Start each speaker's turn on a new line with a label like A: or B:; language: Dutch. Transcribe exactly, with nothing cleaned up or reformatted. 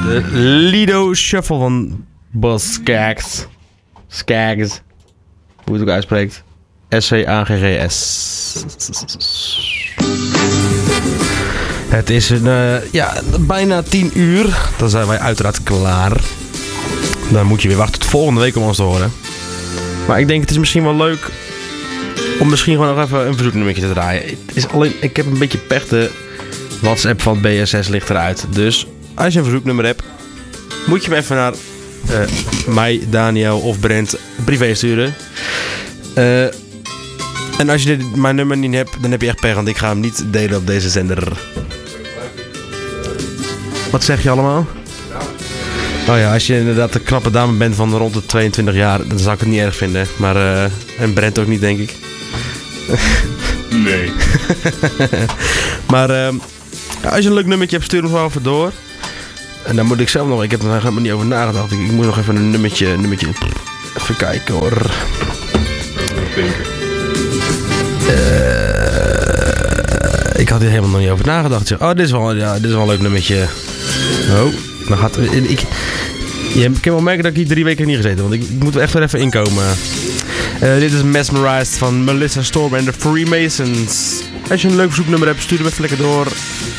A: De Lido Shuffle van Bas Skaggs. Skaggs. Hoe het ook uitspreekt. S C A G G S. Het is een, uh, ja, bijna tien uur. Dan zijn wij uiteraard klaar. Dan moet je weer wachten tot volgende week om ons te horen. Maar ik denk het is misschien wel leuk om misschien gewoon nog even een verzoeknummertje te draaien. Het is alleen, ik heb een beetje pech. De WhatsApp van B S S ligt eruit. Dus als je een verzoeknummer hebt, moet je hem even naar uh, mij, Daniel of Brent privé sturen. Uh, en als je dit, mijn nummer niet hebt, dan heb je echt pech. Want ik ga hem niet delen op deze zender. Wat zeg je allemaal? Oh ja, als je inderdaad een knappe dame bent van rond de tweeëntwintig jaar, dan zou ik het niet erg vinden. Maar, uh, en Brent ook niet, denk ik.
B: Nee.
A: Maar uh, als je een leuk nummertje hebt, stuur hem wel even door. En dan moet ik zelf nog, ik heb er helemaal niet over nagedacht. Ik, ik moet nog even een nummertje, nummertje. Even kijken hoor. Uh, ik had hier helemaal nog niet over nagedacht. Oh, dit is wel, ja, dit is wel een leuk nummertje. Oh, dan gaat ik. Je kan wel merken dat ik hier drie weken niet gezeten, want ik, ik moet er echt weer even inkomen. Uh, dit is Mesmerized van Melissa Storm en de Freemasons. Als je een leuk verzoeknummer hebt, stuur hem even lekker door.